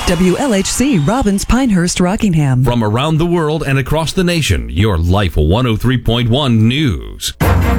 WLHC Robbins Pinehurst Rockingham. From around the world and across the nation, your Life 103.1 News.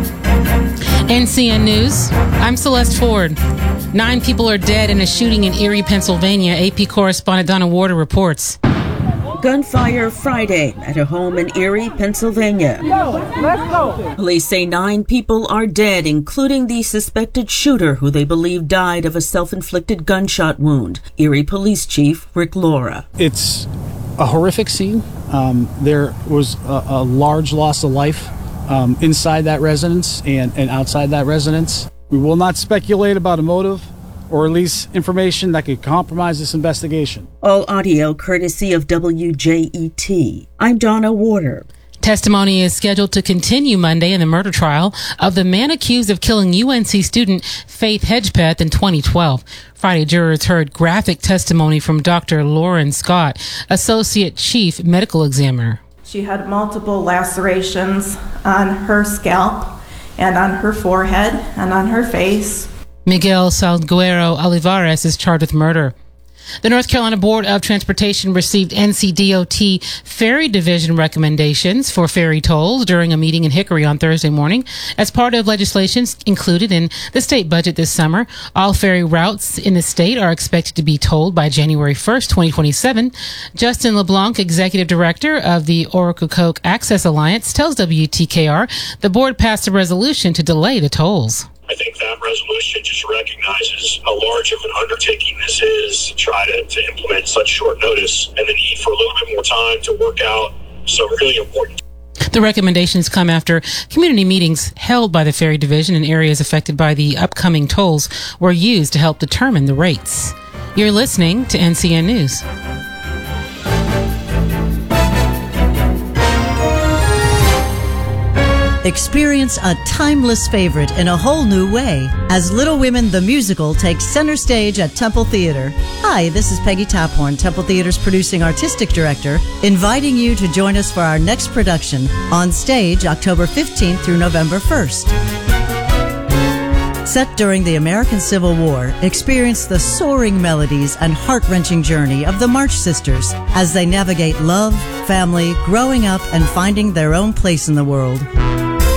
NCN News, I'm Celeste Ford. 9 people are dead in a shooting in Erie, Pennsylvania. AP correspondent Donna Warder reports. Gunfire Friday at a home in Erie, Pennsylvania. Let's go. Police say 9 people are dead, including the suspected shooter, who they believe died of a self-inflicted gunshot wound. Erie Police Chief Rick Laura. It's a horrific scene. There was a large loss of life inside that residence and outside that residence. We will not speculate about a motive or release information that could compromise this investigation. All audio courtesy of WJET. I'm Donna Warder. Testimony is scheduled to continue Monday in the murder trial of the man accused of killing UNC student Faith Hedgepeth in 2012. Friday, jurors heard graphic testimony from Dr. Lauren Scott, Associate Chief Medical Examiner. She had multiple lacerations on her scalp and on her forehead and on her face. Miguel Salguero Olivares is charged with murder. The North Carolina Board of Transportation received NCDOT Ferry Division recommendations for ferry tolls during a meeting in Hickory on Thursday morning. As part of legislation included in the state budget this summer, all ferry routes in the state are expected to be tolled by January 1st, 2027. Justin LeBlanc, Executive Director of the Ocracoke Access Alliance, tells WTKR the board passed a resolution to delay the tolls. I think that resolution just recognizes how large of an undertaking this is to try to implement such short notice, and the need for a little bit more time to work out some really important. The recommendations come after community meetings held by the Ferry Division in areas affected by the upcoming tolls were used to help determine the rates. You're listening to NCN News. Experience a timeless favorite in a whole new way as Little Women the Musical takes center stage at Temple Theater. Hi, this is Peggy Taphorn, Temple Theater's producing artistic director, inviting you to join us for our next production on stage October 15th through November 1st. Set during the American Civil War, experience the soaring melodies and heart-wrenching journey of the March Sisters as they navigate love, family, growing up, and finding their own place in the world.